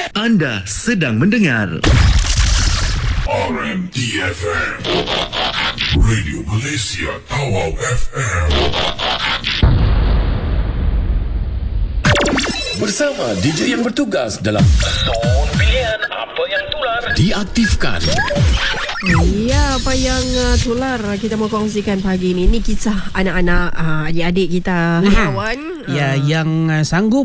Anda sedang mendengar RMDFM Radio Malaysia Tawau FM bersama DJ yang bertugas dalam Zon Pilihan Apa Yang Tular diaktifkan. Ya, apa yang tular kita mau kongsikan pagi ini. Ini kisah anak-anak adik-adik kita, kawan. Ya, yang sanggup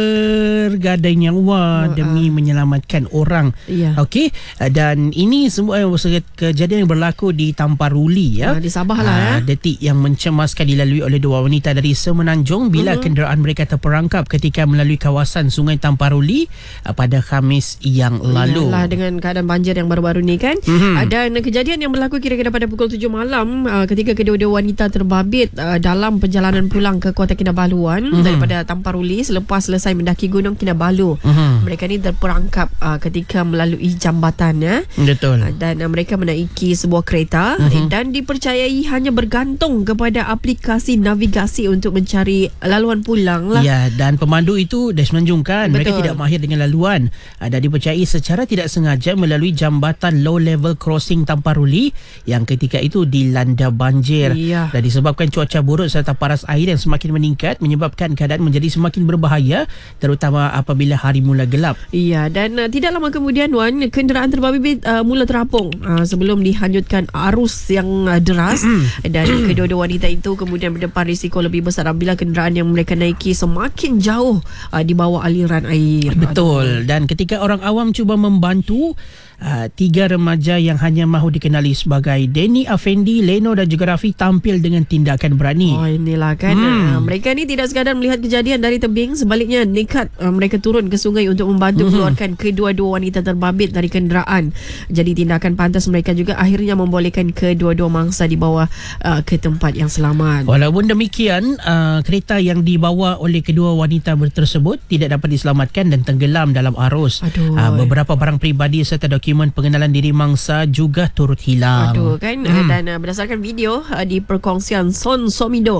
bergadai nyawa demi menyelamatkan orang. Ya. Okey, dan ini semua kejadian yang berlaku di Tamparuli, ya. Di Sabah lah, detik yang mencemaskan dilalui oleh dua wanita dari Semenanjung bila kenderaan mereka terperangkap ketika melalui kawasan Sungai Tamparuli pada Khamis yang lalu. Yalah, dengan keadaan banjir yang baru-baru ni kan. Dan kejadian yang berlaku kira-kira pada pukul 7 malam ketika kedua-dua wanita terbabit dalam perjalanan pulang ke Kota Kinabaluan daripada Tamparuli selepas selesai mendaki Gunung Kinabalu. Mereka ni terperangkap ketika melalui jambatan, ya. Betul. Dan mereka menaiki sebuah kereta dan dipercayai hanya bergantung kepada aplikasi navigasi untuk mencari laluan pulang lah. Ya, dan pemandu itu dah menunjukkan mereka tidak mahir dengan laluan dan dipercayai secara tidak sengaja melalui jambatan low level crossing Tamparuli yang ketika itu dilanda banjir. Dan disebabkan cuaca buruk serta paras air yang semakin meningkat menyebabkan keadaan menjadi semakin berbahaya terutama apabila hari mula gelap. Ya, dan tidak lama kemudian, Wan, kenderaan terbabit mula terapung sebelum dihanyutkan arus yang deras dan kedua-dua wanita itu kemudian berdepan risiko lebih besar apabila kenderaan yang mereka naiki semakin jauh di bawah aliran air. Betul. Dan ketika orang awam cuba membantu, tiga remaja yang hanya mahu dikenali sebagai Denny Afendi, Leno dan juga Rafi tampil dengan tindakan berani. Oh, inilah kan. Mereka ni tidak sekadar melihat kejadian dari tebing, sebaliknya nekat mereka turun ke sungai untuk membantu keluarkan kedua-dua wanita terbabit dari kenderaan. Jadi tindakan pantas mereka juga akhirnya membolehkan kedua-dua mangsa dibawa ke tempat yang selamat. Walaupun demikian, kereta yang dibawa oleh kedua wanita tersebut tidak dapat diselamatkan dan tenggelam dalam arus. Beberapa barang peribadi serta dokumen pengenalan diri mangsa juga turut hilang. Dan berdasarkan video di perkongsian Son Somido,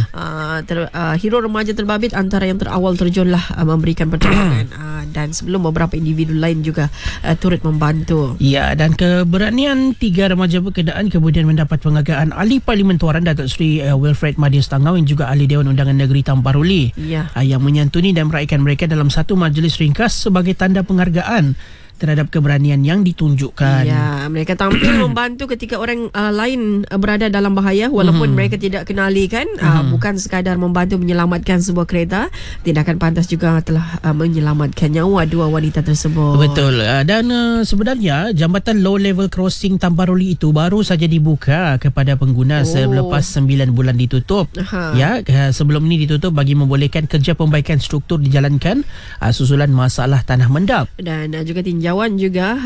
hero remaja terbabit antara yang terawal terjunlah memberikan pertolongan dan sebelum beberapa individu lain juga turut membantu. Ya, dan keberanian tiga remaja berkenaan kemudian mendapat penghargaan Ahli Parlimen Tuaran Datuk Seri Wilfred Madin Stangau yang juga Ahli Dewan Undangan Negeri Tamparuli yang menyantuni dan meraihkan mereka dalam satu majlis ringkas sebagai tanda penghargaan terhadap keberanian yang ditunjukkan. Ya, mereka tampil membantu ketika orang lain berada dalam bahaya walaupun mereka tidak kenali kan. Bukan sekadar membantu menyelamatkan sebuah kereta, tindakan pantas juga telah menyelamatkan nyawa dua wanita tersebut. Betul. Dan sebenarnya jambatan low level crossing Tamparuli itu baru saja dibuka kepada pengguna selepas 9 bulan ditutup. Ya, sebelum ini ditutup bagi membolehkan kerja pembaikan struktur dijalankan susulan masalah tanah mendap. Dan juga tinjauan juga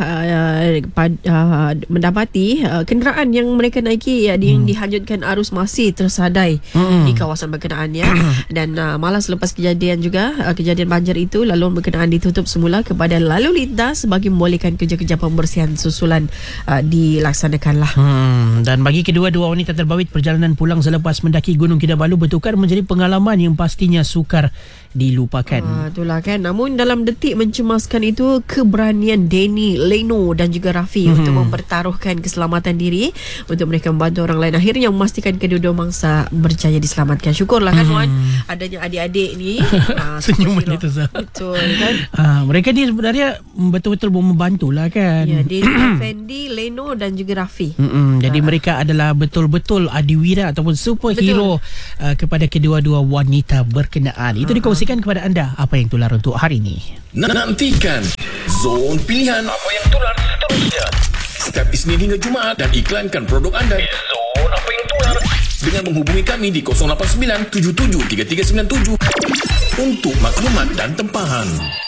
mendapati kenderaan yang mereka naiki yang dihanyutkan arus masih tersadai di kawasan berkenaan, ya. Dan malah selepas kejadian banjir itu, laluan berkenaan ditutup semula kepada lalu lintas bagi membolehkan kerja-kerja pembersihan susulan dilaksanakanlah. Dan bagi kedua-dua wanita terbabit, perjalanan pulang selepas mendaki Gunung Kinabalu bertukar menjadi pengalaman yang pastinya sukar dilupakan. Itulah kan. Namun dalam detik mencemaskan itu, keberanian Denny, Leno dan juga Rafi untuk mempertaruhkan keselamatan diri untuk mereka membantu orang lain akhirnya memastikan kedua-dua mangsa berjaya diselamatkan. Syukurlah kan, Wan, adanya adik-adik ni. Senyuman itu, Zah. Betul kan. Mereka ni sebenarnya betul-betul membantulah kan. Ya, Denny, Fendi, Leno dan juga Rafi. Jadi mereka adalah betul-betul adiwira ataupun superhero kepada kedua-dua wanita berkenaan. Itu dikongsikan kepada anda apa yang tular untuk hari ini. Nantikan Zon Pilihan Apa Yang Tular seterusnya setiap Isnin hingga Jumaat dan iklankan produk anda. Zon Apa Yang Tular dengan menghubungi kami di 089 77 3397 untuk maklumat dan tempahan.